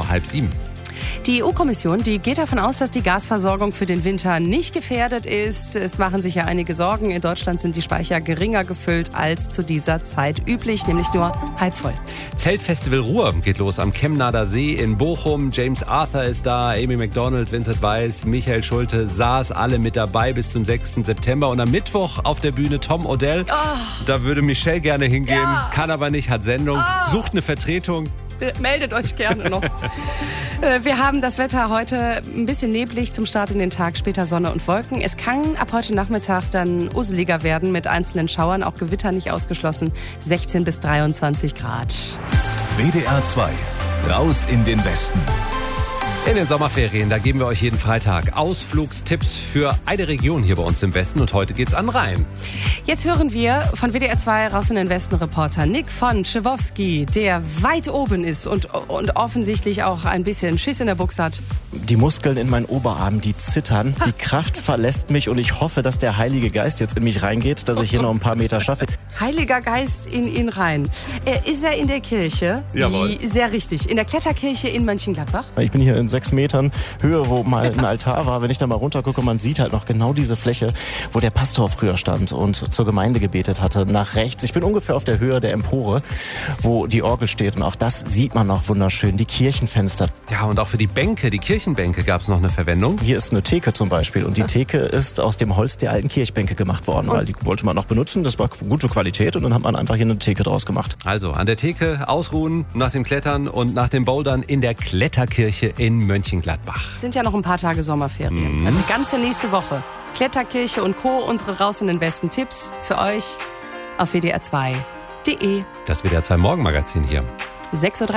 vor 6:30. Die EU-Kommission, die geht davon aus, dass die Gasversorgung für den Winter nicht gefährdet ist. Es machen sich ja einige Sorgen. In Deutschland sind die Speicher geringer gefüllt als zu dieser Zeit üblich, nämlich nur halb voll. Zeltfestival Ruhr geht los am Chemnader See in Bochum. James Arthur ist da, Amy Macdonald, Vincent Weiss, Michael Schulte, Saas, alle mit dabei bis zum 6. September. Und am Mittwoch auf der Bühne Tom Odell. Da würde Michelle gerne hingehen, kann aber nicht, hat Sendung, sucht eine Vertretung. Meldet euch gerne noch. Wir haben das Wetter heute ein bisschen neblig zum Start in den Tag, später Sonne und Wolken. Es kann ab heute Nachmittag dann usseliger werden mit einzelnen Schauern, auch Gewitter nicht ausgeschlossen, 16 bis 23 Grad. WDR 2, raus in den Westen. In den Sommerferien, da geben wir euch jeden Freitag Ausflugstipps für eine Region hier bei uns im Westen. Und heute geht's an Rhein. Jetzt hören wir von WDR 2 raus in den Westen Reporter Nick von Schewowski, der weit oben ist und offensichtlich auch ein bisschen Schiss in der Buchse hat. Die Muskeln in meinen Oberarmen, die zittern. Die Kraft verlässt mich und ich hoffe, dass der Heilige Geist jetzt in mich reingeht, dass ich hier noch ein paar Meter schaffe. Heiliger Geist in ihn rein. Ist er in der Kirche? Jawohl. Sehr richtig. In der Kletterkirche in Mönchengladbach? Ich bin hier in 6 Metern Höhe, wo mal ein Altar war. Wenn ich da mal runtergucke, man sieht halt noch genau diese Fläche, wo der Pastor früher stand und zur Gemeinde gebetet hatte. Nach rechts. Ich bin ungefähr auf der Höhe der Empore, wo die Orgel steht. Und auch das sieht man noch wunderschön. Die Kirchenfenster. Ja, und auch für die Bänke, die Kirchenbänke, gab es noch eine Verwendung. Hier ist eine Theke zum Beispiel. Und die Theke ist aus dem Holz der alten Kirchbänke gemacht worden, weil die wollte man noch benutzen. Das war gute Qualität und dann hat man einfach hier eine Theke draus gemacht. Also an der Theke ausruhen, nach dem Klettern und nach dem Bouldern in der Kletterkirche in Mönchengladbach. Sind ja noch ein paar Tage Sommerferien. Also die ganze nächste Woche. Kletterkirche und Co. Unsere Raus in den Westen Tipps für euch auf WDR2.de. Das WDR 2 Morgenmagazin hier. 6:30 Uhr.